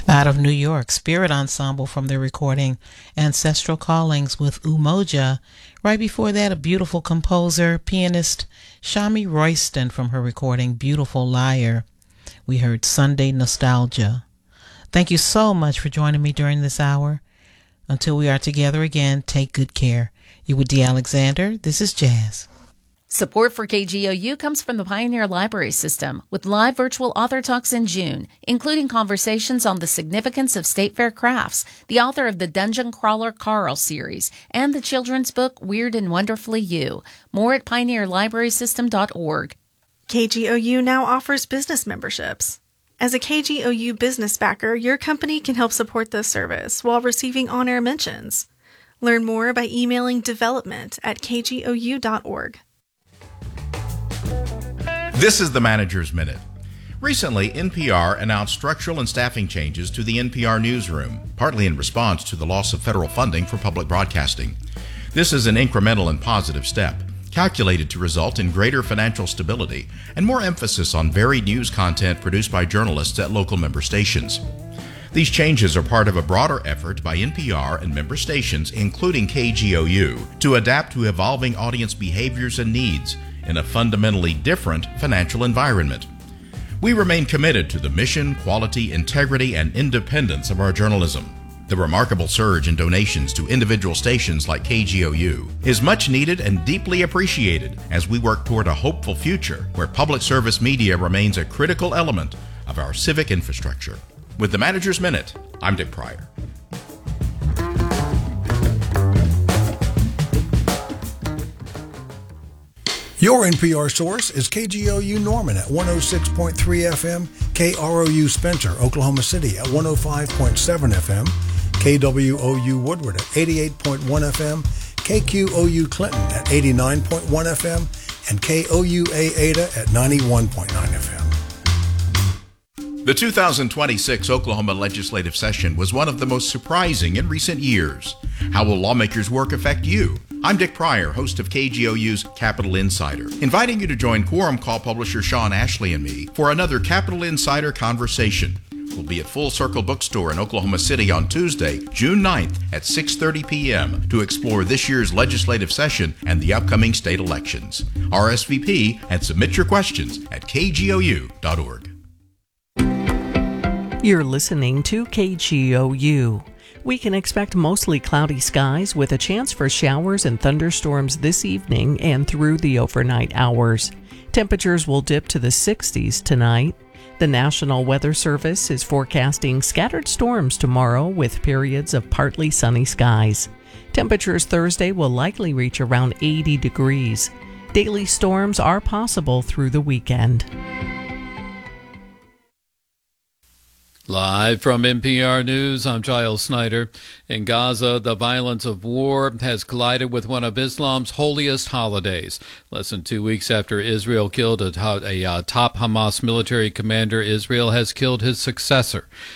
Out of New York, Spirit Ensemble from their recording Ancestral Callings with Umoja. Right before that, a beautiful composer, pianist, Shami Royston from her recording Beautiful Liar. We heard Sunday Nostalgia. Thank you so much for joining me during this hour. Until we are together again, take good care. You with Dee Alexander. This is Jazz. Support for KGOU comes from the Pioneer Library System with live virtual author talks in June, including conversations on the significance of state fair crafts, the author of the Dungeon Crawler Carl series, and the children's book Weird and Wonderfully You. More at pioneerlibrarysystem.org. KGOU now offers business memberships. As a KGOU business backer, your company can help support this service while receiving on-air mentions. Learn more by emailing development@kgou.org. This is the Manager's Minute. Recently, NPR announced structural and staffing changes to the NPR newsroom, partly in response to the loss of federal funding for public broadcasting. This is an incremental and positive step, calculated to result in greater financial stability and more emphasis on varied news content produced by journalists at local member stations. These changes are part of a broader effort by NPR and member stations, including KGOU, to adapt to evolving audience behaviors and needs in a fundamentally different financial environment. We remain committed to the mission, quality, integrity, and independence of our journalism. The remarkable surge in donations to individual stations like KGOU is much needed and deeply appreciated as we work toward a hopeful future where public service media remains a critical element of our civic infrastructure. With the Manager's Minute, I'm Dick Pryor. Your NPR source is KGOU Norman at 106.3 FM, KROU Spencer, Oklahoma City at 105.7 FM, KWOU Woodward at 88.1 FM, KQOU Clinton at 89.1 FM, and KOUA Ada at 91.9 FM. The 2026 Oklahoma legislative session was one of the most surprising in recent years. How will lawmakers' work affect you? I'm Dick Pryor, host of KGOU's Capitol Insider, inviting you to join Quorum Call publisher Sean Ashley and me for another Capitol Insider conversation. We'll be at Full Circle Bookstore in Oklahoma City on Tuesday, June 9th at 6:30 p.m. to explore this year's legislative session and the upcoming state elections. RSVP and submit your questions at kgou.org. You're listening to KGOU. We can expect mostly cloudy skies with a chance for showers and thunderstorms this evening and through the overnight hours. Temperatures will dip to the 60s tonight. The National Weather Service is forecasting scattered storms tomorrow with periods of partly sunny skies. Temperatures Thursday will likely reach around 80 degrees. Daily storms are possible through the weekend. Live from NPR News, I'm Giles Snyder. In Gaza, the violence of war has collided with one of Islam's holiest holidays. Less than 2 weeks after Israel killed a top Hamas military commander, Israel has killed his successor.